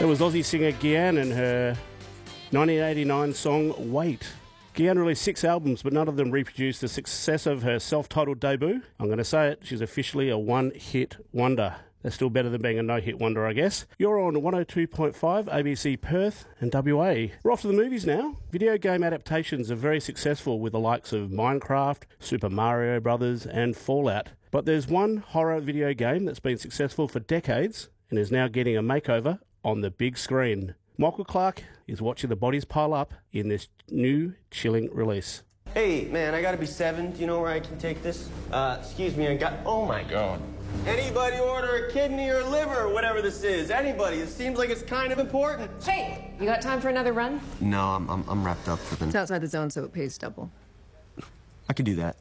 That was Aussie singer Gianne and her 1989 song Wait. Gianne released 6 albums, but none of them reproduced the success of her self-titled debut. I'm going to say it, she's officially a one-hit wonder. That's still better than being a no-hit wonder, I guess. You're on 102.5 ABC Perth and WA. We're off to the movies now. Video game adaptations are very successful with the likes of Minecraft, Super Mario Brothers and Fallout. But there's one horror video game that's been successful for decades and is now getting a makeover on the big screen. Michael Clark is watching the bodies pile up in this new chilling release. Hey, man, I gotta be 7. Do you know where I can take this? Excuse me, oh my God. Anybody order a kidney or liver or whatever this is? Anybody. It seems like it's kind of important. Hey, you got time for another run? No, I'm wrapped up for the... It's outside the zone, so it pays double. I could do that.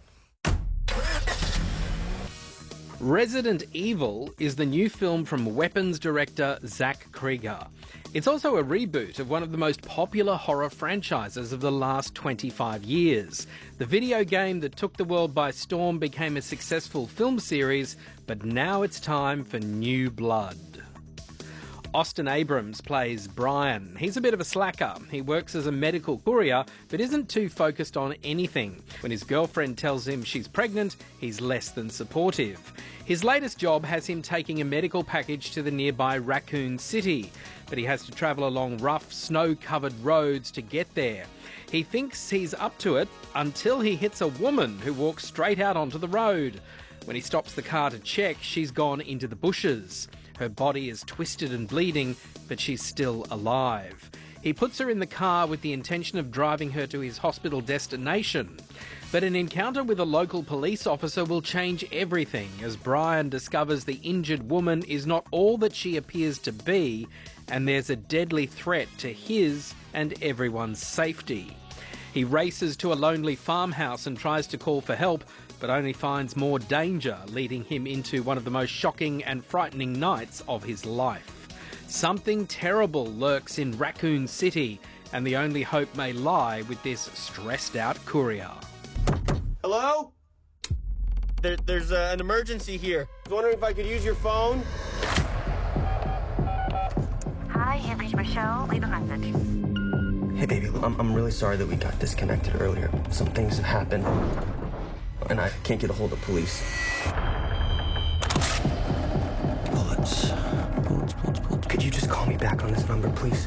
Resident Evil is the new film from Weapons director Zach Krieger. It's also a reboot of one of the most popular horror franchises of the last 25 years. The video game that took the world by storm became a successful film series, but now it's time for new blood. Austin Abrams plays Brian. He's a bit of a slacker. He works as a medical courier, but isn't too focused on anything. When his girlfriend tells him she's pregnant, he's less than supportive. His latest job has him taking a medical package to the nearby Raccoon City, but he has to travel along rough, snow-covered roads to get there. He thinks he's up to it until he hits a woman who walks straight out onto the road. When he stops the car to check, she's gone into the bushes. Her body is twisted and bleeding, but she's still alive. He puts her in the car with the intention of driving her to his hospital destination. But an encounter with a local police officer will change everything as Brian discovers the injured woman is not all that she appears to be, and there's a deadly threat to his and everyone's safety. He races to a lonely farmhouse and tries to call for help, but only finds more danger, leading him into one of the most shocking and frightening nights of his life. Something terrible lurks in Raccoon City, and the only hope may lie with this stressed-out courier. Hello? There's an emergency here. I was wondering if I could use your phone. Hi, you've reached Michelle. Leave a message. Hey, baby, I'm really sorry that we got disconnected earlier. Some things have happened, and I can't get a hold of police. Bullets. Could you just call me back on this number, please?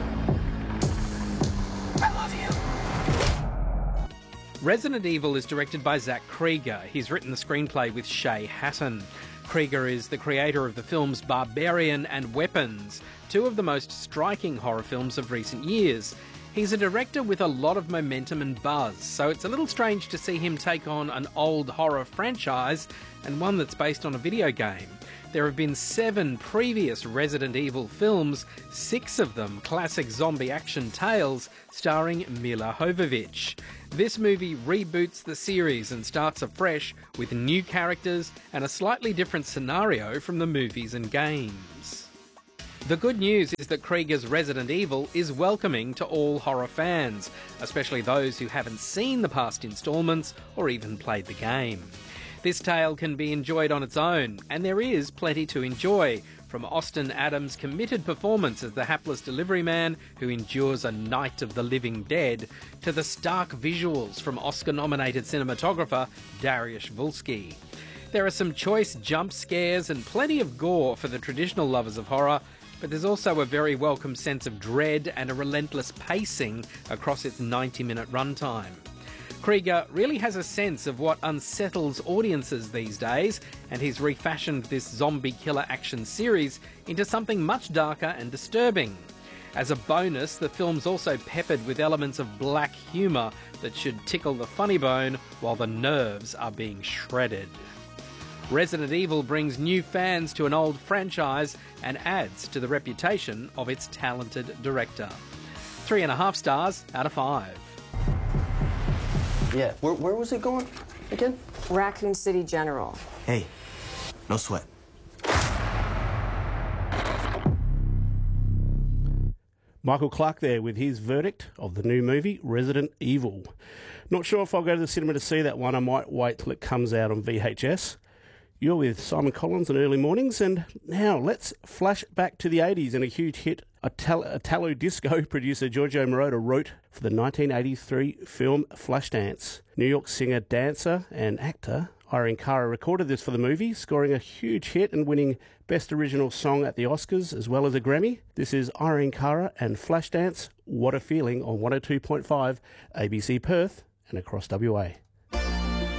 I love you. Resident Evil is directed by Zach Krieger. He's written the screenplay with Shay Hatton. Krieger is the creator of the films Barbarian and Weapons, two of the most striking horror films of recent years. He's a director with a lot of momentum and buzz, so it's a little strange to see him take on an old horror franchise and one that's based on a video game. There have been 7 previous Resident Evil films, 6 of them classic zombie action tales starring Milla Jovovich. This movie reboots the series and starts afresh with new characters and a slightly different scenario from the movies and games. The good news is that Krieger's Resident Evil is welcoming to all horror fans, especially those who haven't seen the past installments or even played the game. This tale can be enjoyed on its own, and there is plenty to enjoy, from Austin Adams' committed performance as the hapless delivery man who endures a night of the living dead, to the stark visuals from Oscar-nominated cinematographer Dariusz Wolski. There are some choice jump scares and plenty of gore for the traditional lovers of horror, but there's also a very welcome sense of dread and a relentless pacing across its 90-minute runtime. Krieger really has a sense of what unsettles audiences these days, and he's refashioned this zombie killer action series into something much darker and disturbing. As a bonus, the film's also peppered with elements of black humour that should tickle the funny bone while the nerves are being shredded. Resident Evil brings new fans to an old franchise and adds to the reputation of its talented director. 3.5 stars out of 5. Yeah, where was it going again? Raccoon City General. Hey, no sweat. Michael Clark there with his verdict of the new movie, Resident Evil. Not sure if I'll go to the cinema to see that one. I might wait till it comes out on VHS. You're with Simon Collins on Early Mornings, and now let's flash back to the 80s and a huge hit Italo disco producer Giorgio Moroder wrote for the 1983 film Flashdance. New York singer, dancer and actor Irene Cara recorded this for the movie, scoring a huge hit and winning Best Original Song at the Oscars as well as a Grammy. This is Irene Cara and Flashdance, What a Feeling on 102.5 ABC Perth and across WA.